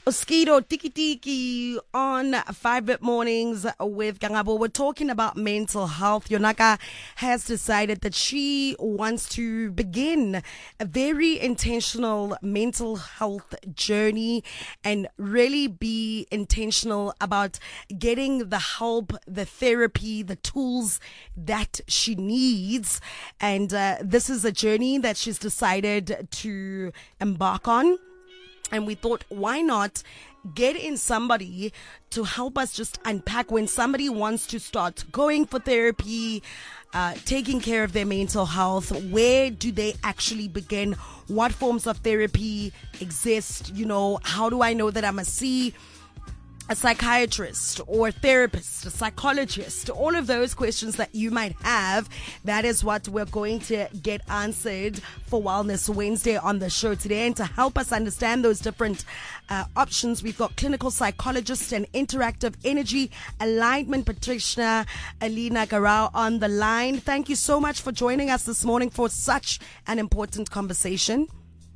Oskido Tiki Tiki on 5 Mornings with Gangabo. We're talking about mental health. Yonaka has decided that she wants to begin a very intentional mental health journey and really be intentional about getting the help, the therapy, the tools that she needs. And this is a journey that she's decided to embark on. And we thought, why not get in somebody to help us just unpack when somebody wants to start going for therapy, taking care of their mental health. Where do they actually begin? What forms of therapy exist? You know, how do I know that I must see a psychiatrist or a therapist, a psychologist? All of those questions that you might have, that is what we're going to get answered for Wellness Wednesday on the show today. And to help us understand those different options, we've got clinical psychologist and interactive energy alignment practitioner Alina Garau on the line. Thank you so much for joining us this morning for such an important conversation.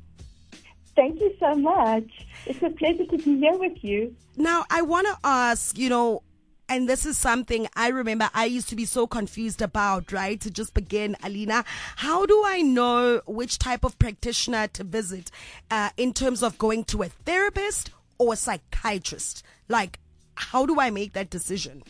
Thank you so much. It's a pleasure to be here with you. Now, I want to ask, and this is something I remember I used to be so confused about, right? To just begin, Alina, how do I know which type of practitioner to visit in terms of going to a therapist or a psychiatrist? Like, how do I make that decision?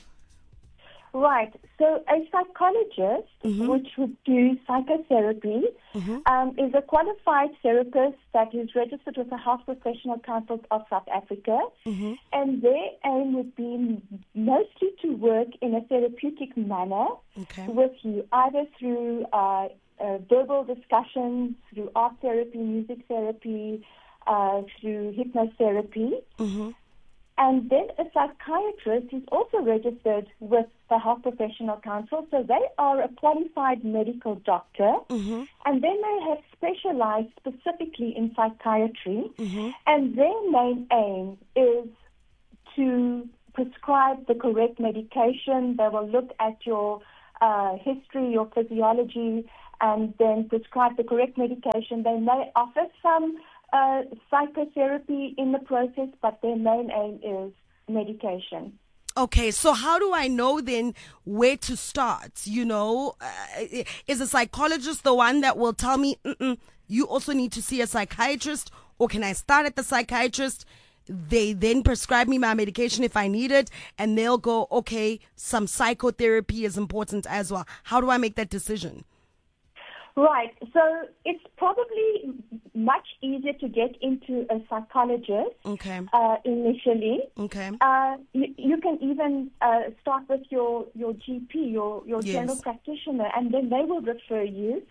Right. So a psychologist, which would do psychotherapy, is a qualified therapist that is registered with the Health Professional Council of South Africa. And their aim would be mostly to work in a therapeutic manner with you, either through verbal discussions, through art therapy, music therapy, through hypnotherapy. And then a psychiatrist is also registered with the Health Professional Council. So they are a qualified medical doctor, and they may have specialized specifically in psychiatry. And their main aim is to prescribe the correct medication. They will look at your history, your physiology, and then prescribe the correct medication. They may offer some psychotherapy in the process, but their main aim is medication. Okay, so how do I know then where to start? Is a psychologist the one that will tell me, you also need to see a psychiatrist, or can I start at the psychiatrist? They then prescribe me my medication if I need it, and they'll go, okay, some psychotherapy is important as well. How do I make that decision? Right. So it's probably much easier to get into a psychologist initially. You can even start with your GP, your general practitioner, and then they will refer you.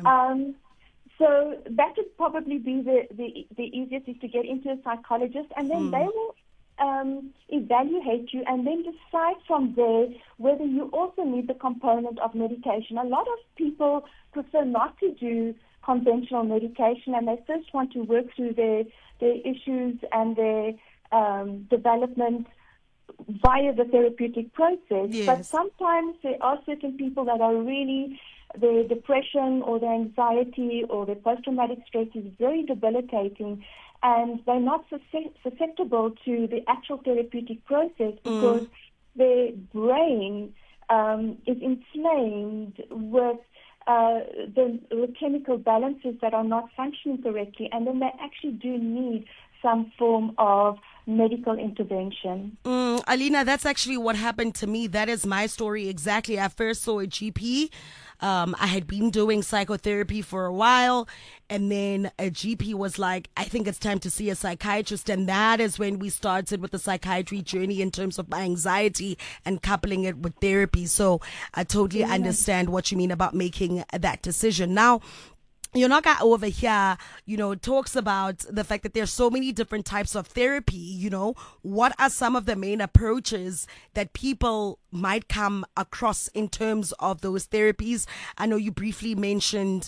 So that would probably be the easiest, is to get into a psychologist, and then they will evaluate you and then decide from there whether you also need the component of medication. A lot of people prefer not to do conventional medication, and they first want to work through their issues and their development via the therapeutic process. But sometimes there are certain people that are really, their depression or their anxiety or their post-traumatic stress is very debilitating, and they're not susceptible to the actual therapeutic process because their brain is inflamed with the chemical balances that are not functioning correctly, and then they actually do need some form of medical intervention. Alina, that's actually what happened to me. That is my story exactly. I first saw a GP. I had been doing psychotherapy for a while, and then a GP was like, I think it's time to see a psychiatrist. And that is when we started with the psychiatry journey in terms of my anxiety and coupling it with therapy. So I totally understand what you mean about making that decision. Now, Yonaka over here, talks about the fact that there's so many different types of therapy. What are some of the main approaches that people might come across in terms of those therapies? I know you briefly mentioned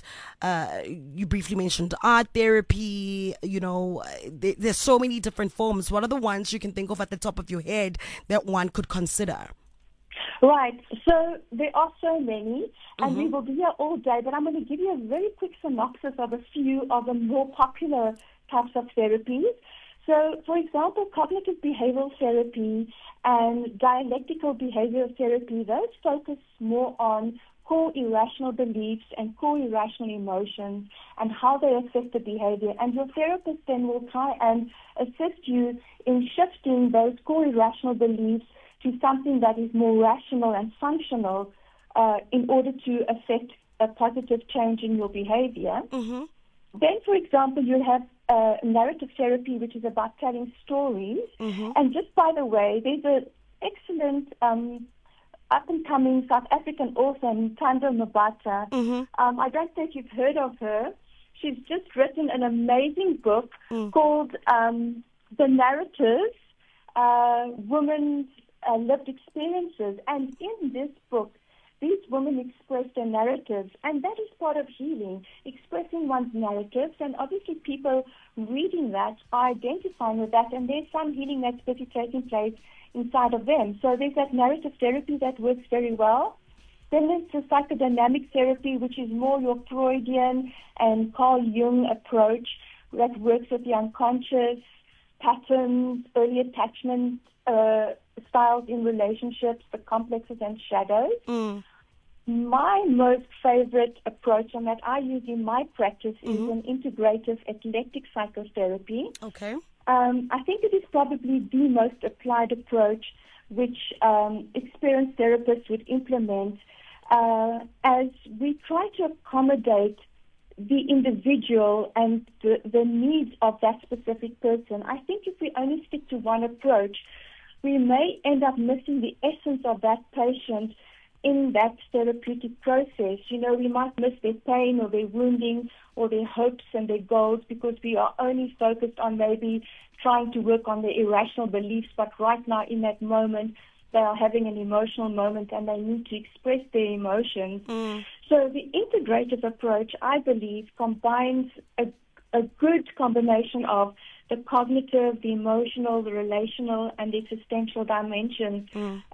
art therapy. There's so many different forms. What are the ones you can think of at the top of your head that one could consider? Right. So there are so many, and we will be here all day, but I'm going to give you a very quick synopsis of a few of the more popular types of therapies. So, for example, cognitive behavioral therapy and dialectical behavioral therapy, those focus more on core irrational beliefs and core irrational emotions and how they affect the behavior. And your therapist then will try and assist you in shifting those core irrational beliefs to something that is more rational and functional in order to affect a positive change in your behavior. Mm-hmm. Then, for example, you have narrative therapy, which is about telling stories. Mm-hmm. And just by the way, there's an excellent up-and-coming South African author, Ntando Mabata. Mm-hmm. I don't think you've heard of her. She's just written an amazing book called The Narratives, Women's Lived Experiences. And in this book, these women express their narratives, and that is part of healing, expressing one's narratives. And obviously people reading that are identifying with that, and there's some healing that's busy taking place inside of them. So there's that narrative therapy that works very well. Then there's the psychodynamic therapy, which is more your Freudian and Carl Jung approach that works with the unconscious patterns, early attachment styles in relationships, the complexes and shadows. My most favorite approach, and that I use in my practice, is an integrative eclectic psychotherapy. Okay. I think it is probably the most applied approach which experienced therapists would implement as we try to accommodate the individual and the needs of that specific person. I think if we only stick to one approach, we may end up missing the essence of that patient in that therapeutic process. You know, we might miss their pain or their wounding or their hopes and their goals because we are only focused on maybe trying to work on their irrational beliefs, but right now in that moment they are having an emotional moment and they need to express their emotions. So the integrative approach, I believe, combines a good combination of the cognitive, the emotional, the relational, and the existential dimensions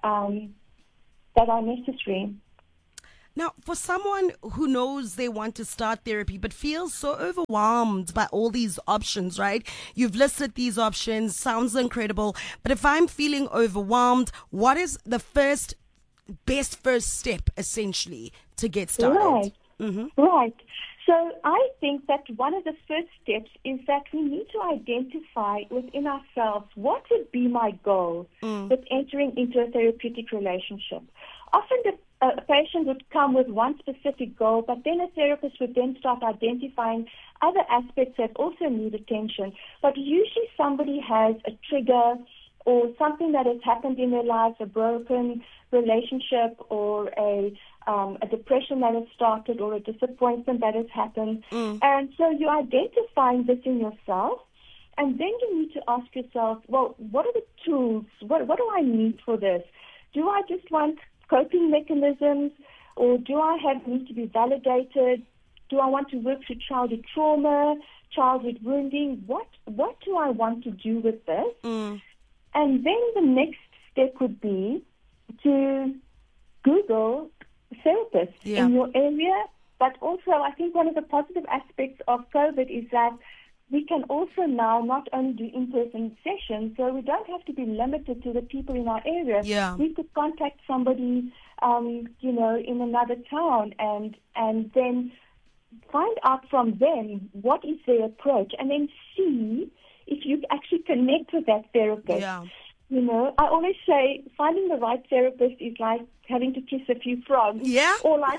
that are necessary. Now, for someone who knows they want to start therapy but feels so overwhelmed by all these options, right? You've listed these options, sounds incredible. But if I'm feeling overwhelmed, what is the best first step, essentially, to get started? Right. Mm-hmm. Right. So I think that one of the first steps is that we need to identify within ourselves what would be my goal with entering into a therapeutic relationship. Often a patient would come with one specific goal, but then a therapist would then start identifying other aspects that also need attention. But usually somebody has a trigger or something that has happened in their lives, a broken relationship or a depression that has started or a disappointment that has happened. And so you're identifying this in yourself, and then you need to ask yourself, well, what are the tools? What do I need for this? Do I just want coping mechanisms, or do I need to be validated? Do I want to work through childhood trauma, childhood wounding? What do I want to do with this? And then the next step would be to Google therapists in your area. But also, I think one of the positive aspects of COVID is that we can also now not only do in-person sessions, so we don't have to be limited to the people in our area. Yeah. We could contact somebody, in another town and then find out from them what is their approach, and then see if you actually connect with that therapist. Yeah. You know, I always say finding the right therapist is like having to kiss a few frogs. Yeah. Or like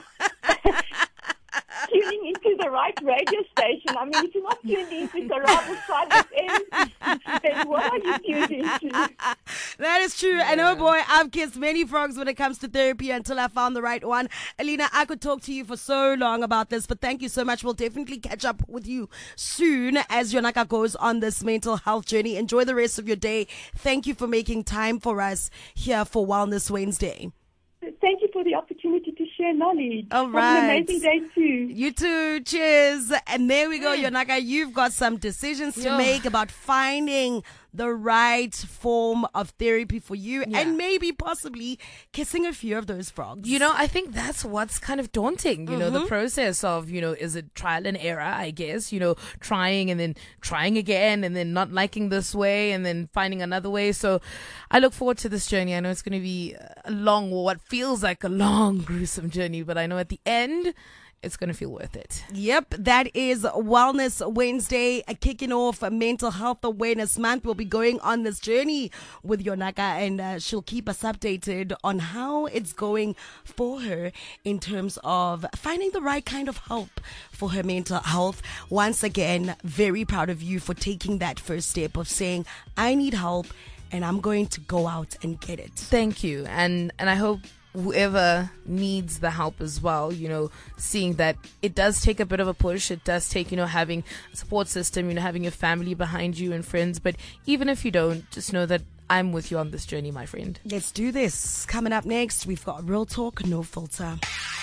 tuning into the right radio station. I mean, if you're not tuned into Karabo Side FM, then what are you tuned into? That is true. Yeah. And oh boy, I've kissed many frogs when it comes to therapy until I found the right one. Alina, I could talk to you for so long about this, but thank you so much. We'll definitely catch up with you soon as Yonaka goes on this mental health journey. Enjoy the rest of your day. Thank you for making time for us here for Wellness Wednesday. Thank you for the opportunity to share. share knowledge. All right. Have an amazing day too. You too. Cheers. And there we go, Yonaka. You've got some decisions to make about finding the right form of therapy for you and maybe possibly kissing a few of those frogs. I think that's what's kind of daunting, the process of, is it trial and error, I guess, trying and then trying again and then not liking this way and then finding another way. So I look forward to this journey. I know it's going to be a long, what feels like a long, gruesome journey, but I know at the end, it's going to feel worth it. Yep, that is Wellness Wednesday, kicking off Mental Health Awareness Month. We'll be going on this journey with Yonaka, and she'll keep us updated on how it's going for her in terms of finding the right kind of help for her mental health. Once again, very proud of you for taking that first step of saying, I need help, and I'm going to go out and get it. Thank you. And I hope whoever needs the help as well, seeing that it does take a bit of a push. It does take, having a support system, having your family behind you and friends. But even if you don't, just know that I'm with you on this journey, my friend. Let's do this. Coming up next, we've got Real Talk, No Filter.